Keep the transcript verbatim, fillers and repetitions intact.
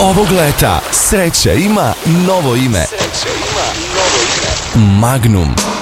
Ovog leta sreća ima novo ime. Sreća ima novo ime. Magnum.